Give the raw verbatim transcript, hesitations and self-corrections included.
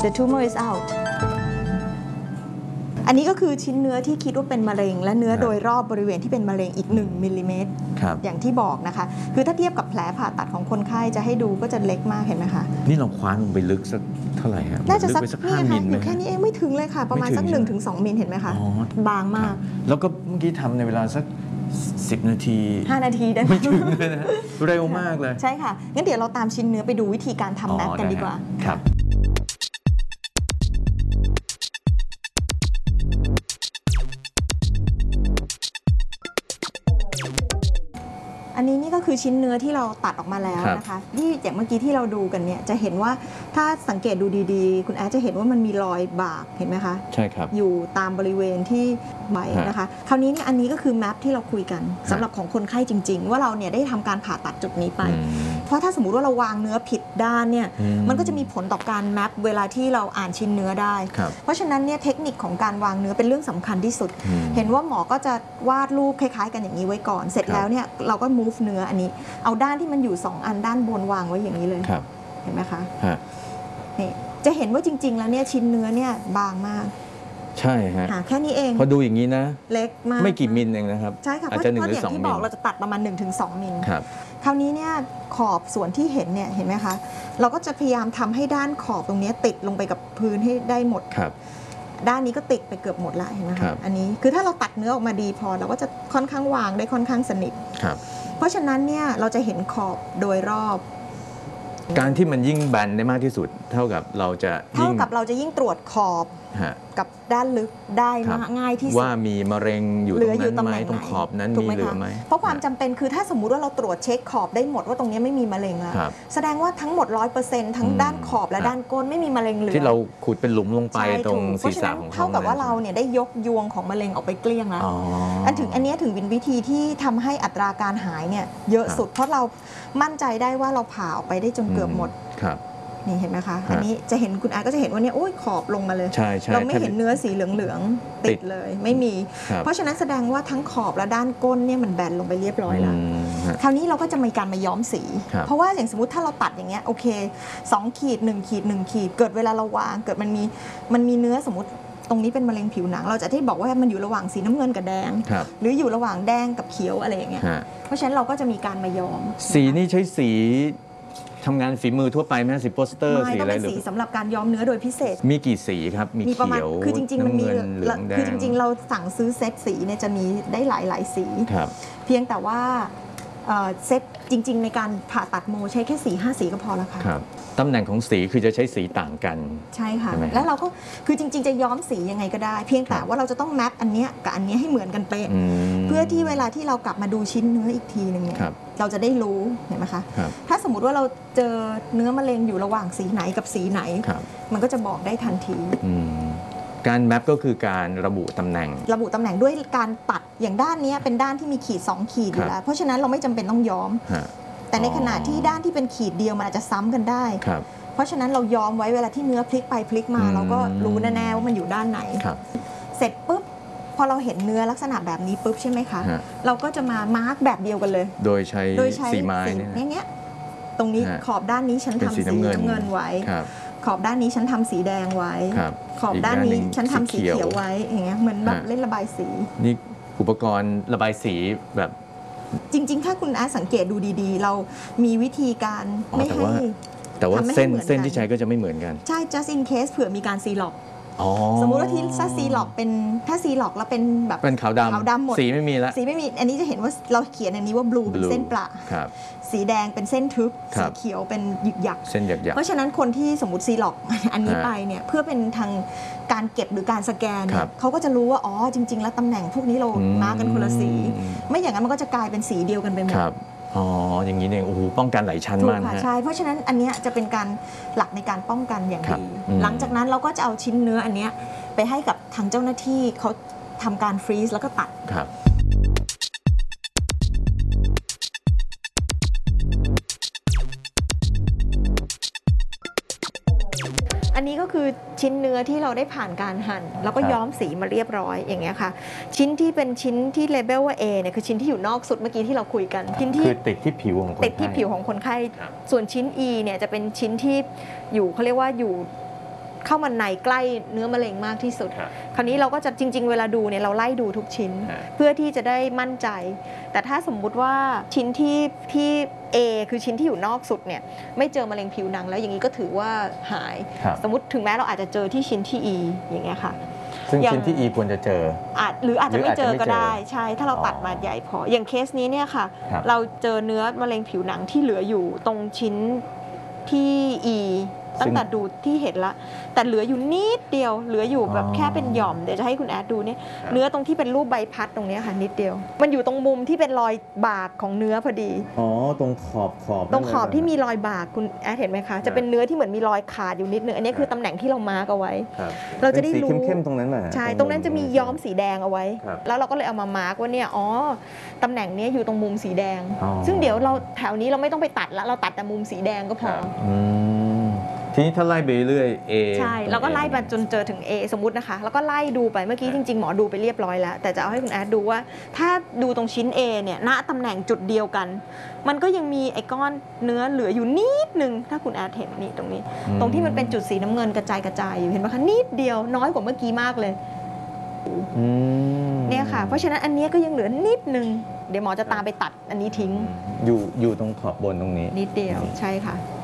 the tumor is out อันนี้ก็คือชิ้นเนื้อที่คิดว่าเป็นมะเร็งและเนื้อโดยรอบบริเวณที่เป็นมะเร็งอีกหนึ่งมิลลิเมตรอย่างที่บอกนะคะคือถ้าเทียบกับแผลผ่าตัดของคนไข้จะให้ดูก็จะเล็กมากเห็นไหมคะนี่เราคว้านลงไปลึกสักเท่าไหร่ครับน่าจะสักนี่ค่ะอยู่แค่นี้เองไม่ถึงเลยค่ะประมาณสัก หนึ่งถึงสอง มิลเห็นไหมคะบางมากแล้วก็เมื่อกี้ทำในเวลาสักสิบนาทีห้านาทีได้ไม่ถึงเลยนะเร็วมากเลยใช่ค่ะงั้นเดี๋ยวเราตามชิ้นเนื้อไปดูวิธีการทำแมปกันดีกว่าครับอันนี้นี่ก็คือชิ้นเนื้อที่เราตัดออกมาแล้วนะคะที่อย่างเมื่อกี้ที่เราดูกันเนี่ยจะเห็นว่าถ้าสังเกตดูดีๆคุณแอดจะเห็นว่ามันมีรอยบากเห็นไหมคะใช่ครับอยู่ตามบริเวณที่ใบนะคะคราวนี้เนี่ยอันนี้ก็คือแมปที่เราคุยกันสำหรับของคนไข้จริงๆว่าเราเนี่ยได้ทำการผ่าตัดจุดนี้ไปเพราะถ้าสมมุติว่าเราวางเนื้อผิดด้านเนี่ยมันก็จะมีผลต่อการแมปเวลาที่เราอ่านชิ้นเนื้อได้เพราะฉะนั้นเนี่ยเทคนิคของการวางเนื้อเป็นเรื่องสำคัญที่สุดเห็นว่าหมอก็จะวาดรูปคล้ายๆกันอย่างนี้ไว้ก่อนเสร็จแล้วเนี่ยเราก็ move เนื้ออันนี้เอาด้านที่มันอยู่สองอันด้านบนวางไว้อย่างนี้เลยเห็นไหมคะนี่จะเห็นว่าจริงๆแล้วเนี่ยชิ้นเนื้อเนี่ยบางมากใช่ฮะแค่นี้เองพอดูอย่างนี้นะเล็กมากไม่กี่มิลเองนะครับใช่ค่ะเพราะอย่างที่บอกเราจะตัดประมาณ หนึ่งถึงสอง มิลครับคราวนี้เนี่ยขอบส่วนที่เห็นเนี่ยเห็นไหมคะเราก็จะพยายามทำให้ด้านขอบตรงนี้ติดลงไปกับพื้นให้ได้หมดครับด้านนี้ก็ติดไปเกือบหมดละเห็นไหมคะอันนี้คือถ้าเราตัดเนื้อออกมาดีพอเราก็จะค่อนข้างวางได้ค่อนข้างสนิทครับเพราะฉะนั้นเนี่ยเราจะเห็นขอบโดยรอบการที่มันยิ่งแบนได้มากที่สุดเท่ากับเราจะเท่ากับเราจะยิ่งตรวจขอบกับด้านลึกได้ง่ายที่สุดว่ามีมะเร็งอยู่ตรงนั้นไหมตรงขอบนั้นมีเหลือไหมเพราะความจำเป็นคือถ้าสมมุติว่าเราตรวจเช็คขอบได้หมดว่าตรงนี้ไม่มีมะเร็งแล้วแสดงว่าทั้งหมด ร้อยเปอร์เซ็นต์ ทั้งด้านขอบและด้านก้นไม่มีมะเร็งเหลือที่เราขุดเป็นหลุมลงไปตรงศีรษะของเขาเท่ากับว่าเราเนี่ยได้ยกยวงของมะเร็งออกไปเกลี้ยงแล้วอันถึงอันนี้ถึงเป็นวิธีที่ทำให้อัตราการหายเนี่ยเยอะสุดเพราะเรามั่นใจได้ว่าเราผ่าออกไปได้จนเกือบหมดนี่เห็นไหมคะอันนี้จะเห็นคุณอาก็จะเห็นว่าเนี่ยโอ้ยขอบลงมาเลยเราไม่เห็นเนื้อสีเหลืองๆติดเลยไม่มีเพราะฉะนั้นแสดงว่าทั้งขอบและด้านก้นเนี่ยมันแบนลงไปเรียบร้อยแล้วคราวนี้เราก็จะมีการมาย้อมสีเพราะว่าอย่างสมมติถ้าเราตัดอย่างเงี้ยโอเคสองขีดหนึ่งขีดหนึ่งขีดเกิดเวลาเราวางเกิดมันมีมันมีเนื้อสมมติตรงนี้เป็นมะเร็งผิวหนังเราจะที่บอกว่ามันอยู่ระหว่างสีน้ำเงินกับแดงหรืออยู่ระหว่างแดงกับเขียวอะไรอย่างเงี้ยเพราะฉะนั้นเราก็จะมีการมาย้อมสีนี่ใช้สีทำงานฝีมือทั่วไปไหมสีโปสเตอร์สีอะไรหรือสีสำหรับการย้อมเนื้อโดยพิเศษมีกี่สีครับมีเขียวคือจริงๆมันมีคือจริงๆเราสั่งซื้อเซตสีเนี่ยจะมีได้หลายหลายสีเพียงแต่ว่าเซตจริงๆในการผ่าตัดโมใช้แค่สีห้าสีก็พอแล้วค่ะตำแหน่งของสีคือจะใช้สีต่างกันใช่ค่ะแล้วเราก็คือจริงๆจะย้อมสียังไงก็ได้เพียงแต่ว่าเราจะต้องแมปอันเนี้ยกับอันนี้ให้เหมือนกันเป๊ะเพื่อที่เวลาที่เรากลับมาดูชิ้นเนื้ออีกทีหนึ่งเนี่ยเราจะได้รู้เห็นไหมคะถ้าสมมุติว่าเราเจอเนื้อมะเร็งอยู่ระหว่างสีไหนกับสีไหนมันก็จะบอกได้ทันทีการแมปก็คือการระบุตำแหน่งระบุตำแหน่งด้วยการตัดอย่างด้านนี้เป็นด้านที่มีขีดสองขีดอยู่แล้วเพราะฉะนั้นเราไม่จำเป็นต้องย้อมแต่ในขณะที่ด้านที่เป็นขีดเดียวมันอาจจะซ้ำกันได้เพราะฉะนั้นเราย้อมไว้เวลาที่เนื้อพลิกไปพลิกมาเราก็รู้แน่ๆว่ามันอยู่ด้านไหนเสร็จปุ๊บพอเราเห็นเนื้อลักษณะแบบนี้ปุ๊บใช่ไหมคะเราก็จะมามาร์กแบบเดียวกันเลยโดยใช้สีไม้เนี่ยตรงนี้ขอบด้านนี้ฉันทำสีน้ำเงินไว้ขอบด้านนี้ฉันทำสีแดงไว้ขอบด้านนี้ฉันทำสีเขียวไว้อย่างเงี้ยเหมือนแบบเล่นระบายสีนี่อุปกรณ์ระบายสีแบบจริงๆถ้าคุณอาสังเกตดูดีๆเรามีวิธีการไม่ให้แต่ว่าเส้นเส้นที่ใช้ก็จะไม่เหมือนกันใช่ just in case เผื่อมีการซีล็อกสมมุติว่าที่ถ้าซีล็อกเป็นถ้าซีล็อกแล้วเป็นแบบเป็นขาวดำขาวดำหมดสีไม่มีละสีไม่มีอันนี้จะเห็นว่าเราเขียนอันนี้ว่าบลูเป็นเส้นประสีแดงเป็นเส้นทึบสีเขียวเป็นหยึกหยักเส้นหยึกหยักเพราะฉะนั้นคนที่สมมติซีล็อกอันนี้ไปเนี่ยเพื่อเป็นทางการเก็บหรือการสแกนเขาก็จะรู้ว่าอ๋อจริงๆแล้วตำแหน่งพวกนี้เรามากันคนละสีไม่อย่างนั้นมันก็จะกลายเป็นสีเดียวกันไปหมดอ๋ออย่างนี้เองโอ้โหป้องกันหลายชั้นมากใช่เพราะฉะนั้นอันนี้จะเป็นการหลักในการป้องกันอย่างดีหลังจากนั้นเราก็จะเอาชิ้นเนื้ออันนี้ไปให้กับทางเจ้าหน้าที่เขาทำการฟรีซแล้วก็ตัดครับอันนี้ก็คือชิ้นเนื้อที่เราได้ผ่านการหั่นแล้วก็ย้อมสีมาเรียบร้อยอย่างเงี้ยค่ะชิ้นที่เป็นชิ้นที่เลเบลว่า A เนี่ยคือชิ้นที่อยู่นอกสุดเมื่อกี้ที่เราคุยกันชิ้นที่คือติดที่ผิวของคนไข้ติดที่ผิวของคนไข้ส่วนชิ้น E เนี่ยจะเป็นชิ้นที่อยู่เขาเรียกว่าอยู่เข้ามาในใกล้เนื้อมะเร็งมากที่สุดครับคราวนี้เราก็จะจริง ๆ เวลาดูเนี่ยเราไล่ดูทุกชิ้นฮะเพื่อที่จะได้มั่นใจ แต่ถ้าสมมุติว่าชิ้นที่ที่ A คือชิ้นที่อยู่นอกสุดเนี่ยไม่เจอมะเร็งผิวหนังแล้วอย่างนี้ก็ถือว่าหายครับสมมติถึงแม้เราอาจจะเจอที่ชิ้นที่ E อย่างเงี้ยค่ะซึ่งอย่างชิ้นที่ E ควรจะเจออาจหรืออาจจะไม่เจอก็ได้หรืออาจจะไม่เจอใช่ถ้าเราตัดมาใหญ่พออย่างเคสนี้เนี่ยค่ะครับเราเจอเนื้อมะเร็งผิวหนังที่เหลืออยู่ตรงชิ้นที่ E ตั้งแต่ดูที่เห็นละแต่เหลืออยู่นิดเดียวเหลืออยู่แบบแค่เป็นหย่อมเดี๋ยวจะให้คุณแอดดูเนี่ยเนื้อตรงที่เป็นรูปใบพัดตรงเนี้ยค่ะนิดเดียว มันอยู่ตรงมุมที่เป็นรอยบากของเนื้อพอดีอ๋อตรงขอบขอบตรงขอบที่มีรอยบากคุณแอดเห็นไหมคะจะเป็นเนื้อที่เหมือนมีรอยขาดอยู่นิดนึงอันนี้คือตำแหน่งที่เรามาร์กเอาไว้ครับเราจะได้รู้เป็นสีเข้มๆตรงนั้นน่ะใช่ตรงนั้นจะมีย้อมสีแดงเอาไว้ครับแล้วเราก็เลยเอามามาร์กว่าเนี่ยอ๋อตำแหน่งเนี้ยอยู่ตรงมุมสีแดงอ๋อซึ่งเดี๋ยวเราแถวนี้เราไม่ต้องไปตัดละเราตัดแต่มุมสีแดงก็พออืมทีนี้ถ้าไล่ไปเรื่อย A ใช่แล้วก็ไล่มาจนเจอถึง A สมมุตินะคะ แล้วก็ไล่ดูไปเมื่อกี้จริงๆ หมอดูไปเรียบร้อยแล้ว แต่จะเอาให้คุณแอดดูว่า ถ้าดูตรงชิ้น A เนี่ยณตำแหน่งจุดเดียวกัน มันก็ยังมีไอ้ก้อนเนื้อเหลืออยู่นิดนึงถ้าคุณแอดเห็นนี่ตรงนี้อืมตรงที่มันเป็นจุดสีน้ำเงินกระจายกระจายอยู่เห็นไหมคะนิดเดียวน้อยกว่าเมื่อกี้มากเลยอืมเนี่ยค่ะเพราะฉะนั้นอันเนี้ยก็ยังเหลือนิดนึงเดี๋ยวหมอจะตามไปตัดอันนี้ทิ้งอยู่อยู่ตรงขอบบนตรงนี้นิดเดียวใช่ค่ะ